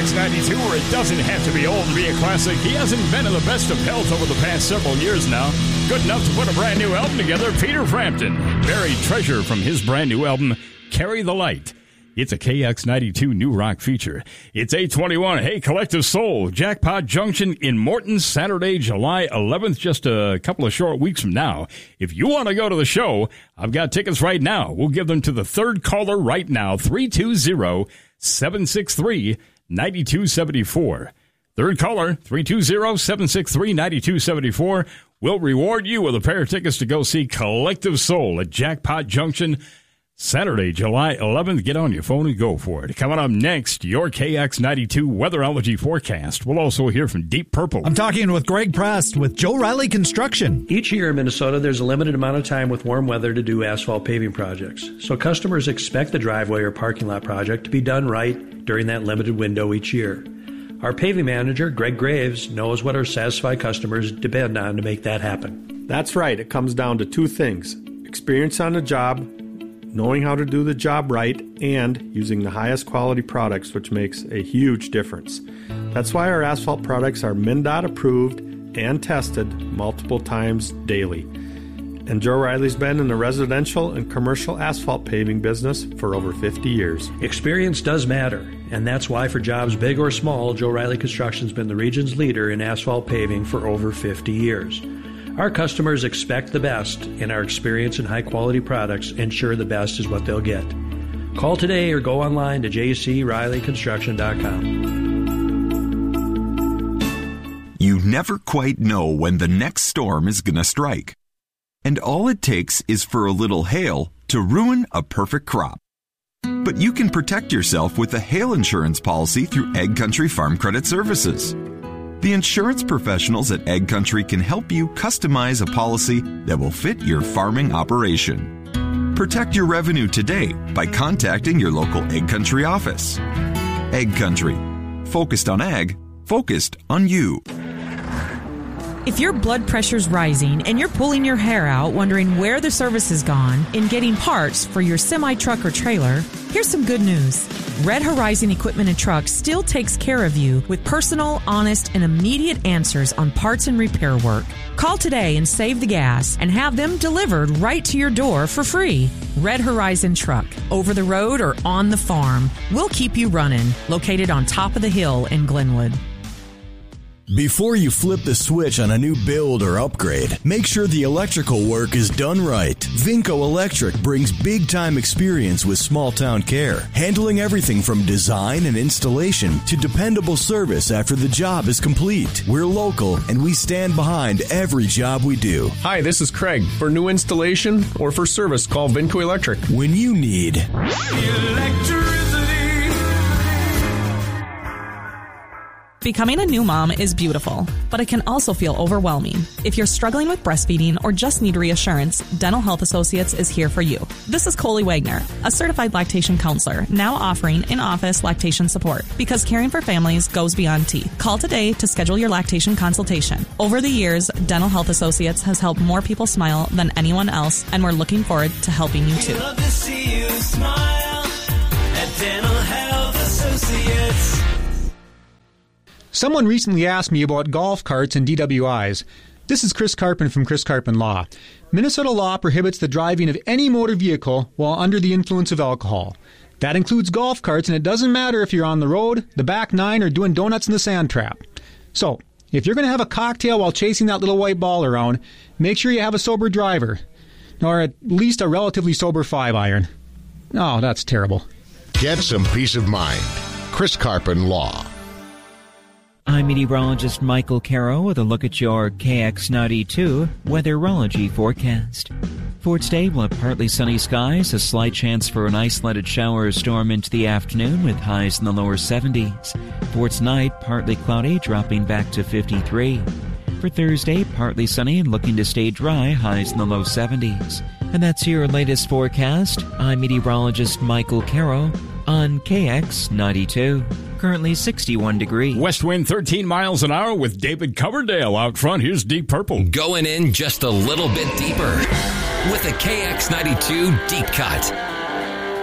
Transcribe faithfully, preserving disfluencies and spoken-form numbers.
X ninety-two, where it doesn't have to be old to be a classic. He hasn't been in the best of health over the past several years now. Good enough to put a brand new album together, Peter Frampton. Buried treasure from his brand new album, Carry the Light. It's a K X ninety-two new rock feature. It's eight twenty-one. Hey, Collective Soul, Jackpot Junction in Morton, Saturday, July eleventh, just a couple of short weeks from now. If you want to go to the show, I've got tickets right now. We'll give them to the third caller right now, three two zero, seven six three, nine two seven four. Third caller, three two zero, seven six three, nine two seven four. We'll reward you with a pair of tickets to go see Collective Soul at Jackpot Junction, Saturday, July eleventh. Get on your phone and go for it. Coming up next, your K X ninety-two weatherology forecast. We'll also hear from Deep Purple. I'm talking with Greg Prest with Joe Riley Construction. Each year in Minnesota, there's a limited amount of time with warm weather to do asphalt paving projects. So customers expect the driveway or parking lot project to be done right during that limited window each year. Our paving manager, Greg Graves, knows what our satisfied customers depend on to make that happen. That's right. It comes down to two things: experience on the job, knowing how to do the job right, and using the highest quality products, which makes a huge difference. That's why our asphalt products are MnDOT approved and tested multiple times daily. And Joe Riley's been in the residential and commercial asphalt paving business for over fifty years. Experience does matter, and that's why for jobs big or small, Joe Riley Construction's been the region's leader in asphalt paving for over fifty years. Our customers expect the best, and our experience and high-quality products ensure the best is what they'll get. Call today or go online to j c riley construction dot com. You never quite know when the next storm is going to strike. And all it takes is for a little hail to ruin a perfect crop. But you can protect yourself with a hail insurance policy through Ag Country Farm Credit Services. The insurance professionals at Ag Country can help you customize a policy that will fit your farming operation. Protect your revenue today by contacting your local Ag Country office. Ag Country. Focused on ag, focused on you. If your blood pressure's rising and you're pulling your hair out wondering where the service has gone in getting parts for your semi-truck or trailer, here's some good news. Red Horizon Equipment and Trucks still takes care of you with personal, honest, and immediate answers on parts and repair work. Call today and save the gas and have them delivered right to your door for free. Red Horizon Truck. Over the road or on the farm. We'll keep you running. Located on top of the hill in Glenwood. Before you flip the switch on a new build or upgrade, make sure the electrical work is done right. Vinco Electric brings big-time experience with small-town care, handling everything from design and installation to dependable service after the job is complete. We're local, and we stand behind every job we do. Hi, this is Craig. For new installation or for service, call Vinco Electric. When you need electricity. Becoming a new mom is beautiful, but it can also feel overwhelming. If you're struggling with breastfeeding or just need reassurance, Dental Health Associates is here for you. This is Coley Wagner, a certified lactation counselor, now offering in-office lactation support because caring for families goes beyond teeth. Call today to schedule your lactation consultation. Over the years, Dental Health Associates has helped more people smile than anyone else, and we're looking forward to helping you too. We love to see you smile at Dental Health Associates. Someone recently asked me about golf carts and D W Is. This is Chris Carpin from Chris Carpin Law. Minnesota law prohibits the driving of any motor vehicle while under the influence of alcohol. That includes golf carts, and it doesn't matter if you're on the road, the back nine, or doing donuts in the sand trap. So, if you're going to have a cocktail while chasing that little white ball around, make sure you have a sober driver. Or at least a relatively sober five iron. Oh, that's terrible. Get some peace of mind. Chris Carpin Law. I'm meteorologist Michael Caro with a look at your K X ninety-two weatherology forecast. For today, we'll have partly sunny skies, a slight chance for an isolated shower or storm into the afternoon with highs in the lower seventies. For tonight, partly cloudy, dropping back to fifty-three. For Thursday, partly sunny and looking to stay dry, highs in the low seventies. And that's your latest forecast. I'm meteorologist Michael Caro on K X ninety-two. Currently sixty-one degrees. West wind thirteen miles an hour with David Coverdale out front. Here's Deep Purple. Going in just a little bit deeper with a K X ninety-two Deep Cut.